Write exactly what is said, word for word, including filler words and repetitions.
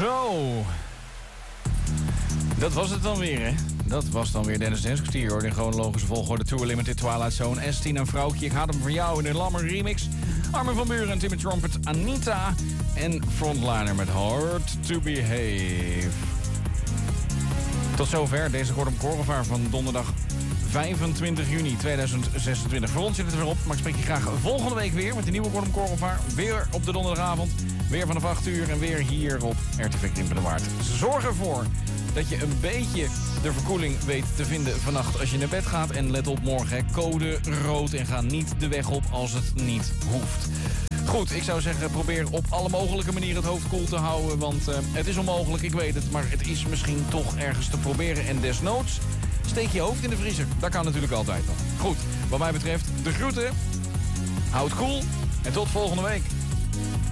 Zo. Dat was het dan weer, hè? Dat was dan weer Dennis Dance Kwartier, hoor. In chronologische volgorde Tour Limited, Twilight Zone, S tien en Vrouwtje. Ik haat hem voor jou in de Lammer remix. Armin van Buuren en Timmy Trumpet, Anita. En Frontliner met Hard to Behave. Tot zover deze Gordon Korrevaar van donderdag vijfentwintig juni tweeduizend zesentwintig. Voor ons zit het er weer op, maar ik spreek je graag volgende week weer met de nieuwe Gordon Korrevaar. Weer op de donderdagavond, weer vanaf acht uur en weer hier op R T V Krimpen de Waard. Zorg ervoor dat je een beetje de verkoeling weet te vinden vannacht als je naar bed gaat. En let op morgen, hè, code rood en ga niet de weg op als het niet hoeft. Goed, ik zou zeggen, probeer op alle mogelijke manieren het hoofd koel te houden. Want uh, het is onmogelijk, ik weet het, maar het is misschien toch ergens te proberen. En desnoods steek je hoofd in de vriezer. Dat kan natuurlijk altijd nog. Goed, wat mij betreft, de groeten. Houd koel en tot volgende week.